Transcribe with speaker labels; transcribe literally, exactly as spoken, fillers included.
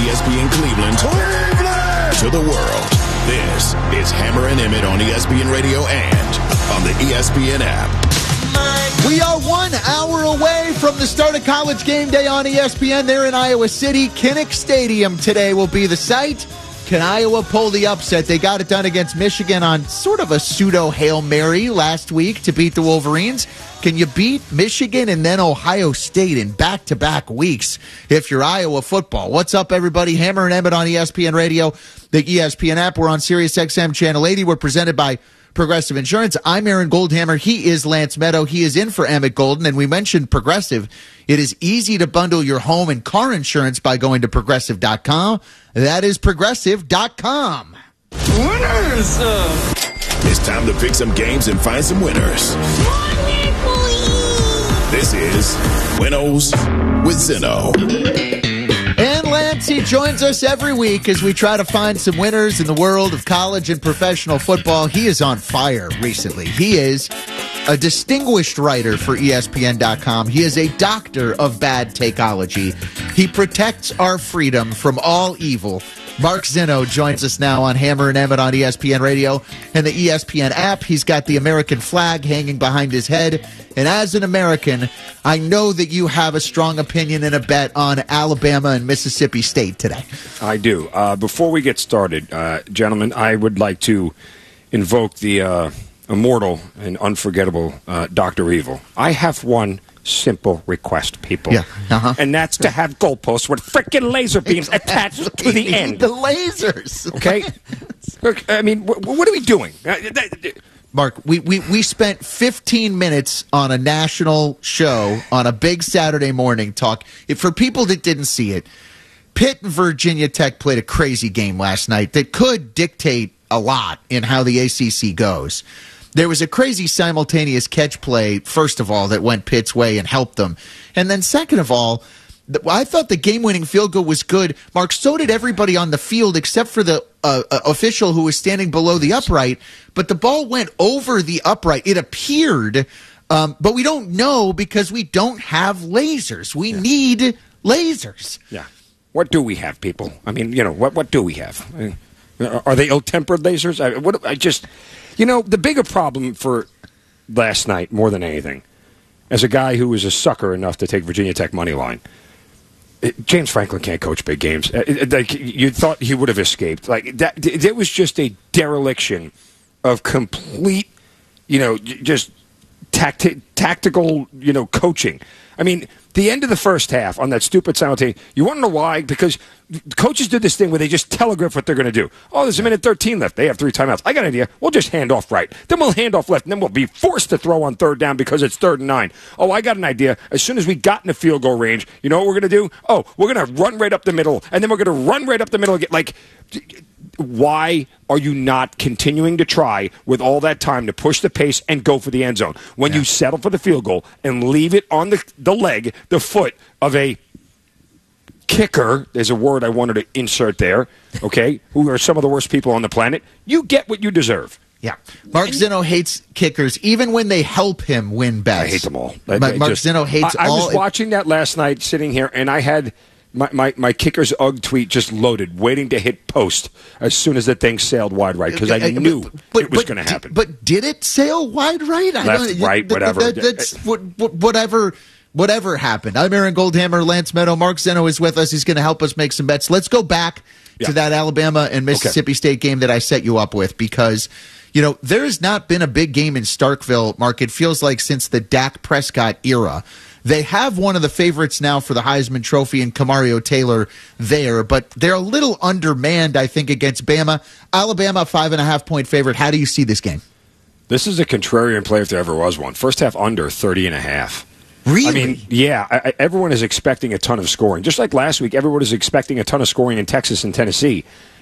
Speaker 1: E S P N Cleveland, Cleveland to the world. This is Hammer and Emmett on E S P N Radio and on the E S P N app.
Speaker 2: We are one hour away from the start of College Game Day on E S P N. There in Iowa City. Kinnick Stadium today will be the site. Can Iowa pull the upset? They got it done against Michigan on sort of a pseudo-Hail Mary last week to beat the Wolverines. Can you beat Michigan and then Ohio State in back-to-back weeks if you're Iowa football? What's up, everybody? Hammer and Emmett on E S P N Radio, the E S P N app. We're on Sirius X M Channel eighty. We're presented by Progressive Insurance. I'm Aaron Goldhammer. He is Lance Meadow. He is in for Emmett Golden. And we mentioned Progressive. It is easy to bundle your home and car insurance by going to progressive dot com. That is progressive dot com.
Speaker 3: Winners! Uh...
Speaker 1: It's time to pick some games and find some winners. This is Winnows with Zinno.
Speaker 2: And Lance, he joins us every week as we try to find some winners in the world of college and professional football. He is on fire recently. He is a distinguished writer for E S P N dot com. He is a doctor of bad takeology. He protects our freedom from all evil. Mark Zinno joins us now on Hammer and Emmett on E S P N Radio and the E S P N app. He's got the American flag hanging behind his head. And as an American, I know that you have a strong opinion and a bet on Alabama and Mississippi State today.
Speaker 4: I do. Uh, before we get started, uh, gentlemen, I would like to invoke the uh, immortal and unforgettable uh, Doctor Evil. I have one simple request, people.
Speaker 2: Yeah. Uh-huh.
Speaker 4: And that's to have goalposts with frickin' laser beams attached to the end.
Speaker 2: The lasers.
Speaker 4: Okay? I mean, wh- what are we doing?
Speaker 2: Mark, we, we, we spent fifteen minutes on a national show on a big Saturday morning talk. If, for people that didn't see it, Pitt and Virginia Tech played a crazy game last night that could dictate a lot in how the A C C goes. There was a crazy simultaneous catch play, first of all, that went Pitt's way and helped them. And then second of all, I thought the game-winning field goal was good. Mark, so did everybody on the field except for the uh, uh, official who was standing below the upright. But the ball went over the upright. It appeared, um, but we don't know because we don't have lasers. We yeah. need lasers.
Speaker 4: Yeah. What do we have, people? I mean, you know, what what do we have? I mean, are they ill-tempered lasers? I, what, I just, you know, the bigger problem for last night, more than anything, as a guy who was a sucker enough to take Virginia Tech money line, it, James Franklin can't coach big games. It, it, like you thought he would have escaped. Like that, it, it was just a dereliction of complete, you know, just tacti- tactical, you know, coaching. I mean, the end of the first half on that stupid simultaneous. You want to know why? Because coaches did this thing where they just telegraph what they're going to do. Oh, there's a minute thirteen left. They have three timeouts. I got an idea. We'll just hand off right. Then we'll hand off left, and then we'll be forced to throw on third down because it's third and nine. Oh, I got an idea. As soon as we got in the field goal range, you know what we're going to do? Oh, we're going to run right up the middle, and then we're going to run right up the middle again. Like, why are you not continuing to try with all that time to push the pace and go for the end zone when yeah. you settle for the field goal and leave it on the, the leg, the foot of a kicker? There's a word I wanted to insert there, okay, who are some of the worst people on the planet. You get what you deserve.
Speaker 2: Yeah. Mark Zinno hates kickers, even when they help him win bets.
Speaker 4: I hate them all.
Speaker 2: Mark
Speaker 4: I, I
Speaker 2: Mark
Speaker 4: just,
Speaker 2: Zinno hates
Speaker 4: I, I
Speaker 2: all.
Speaker 4: I was watching that last night sitting here, and I had my, my, my kicker's Ugg tweet just loaded, waiting to hit post as soon as the thing sailed wide right, because I knew but, but, it was going to happen.
Speaker 2: But did it sail wide right? I
Speaker 4: Left,
Speaker 2: don't,
Speaker 4: right, whatever.
Speaker 2: That, that's whatever. Whatever happened. I'm Aaron Goldhammer, Lance Meadow. Mark Zinno is with us. He's going to help us make some bets. Let's go back yeah. to that Alabama and Mississippi okay. State game that I set you up with because, you know, there has not been a big game in Starkville, Mark. It feels like since the Dak Prescott era. They have one of the favorites now for the Heisman Trophy in Kamario Taylor there, but they're a little undermanned, I think, against Bama. Alabama, five and a half point favorite. How do you see this game?
Speaker 4: This is a contrarian play if there ever was one. First half under thirty and a half.
Speaker 2: Really?
Speaker 4: I mean, yeah, I, I, everyone is expecting a ton of scoring. Just like last week, everyone is expecting a ton of scoring in Texas and Tennessee.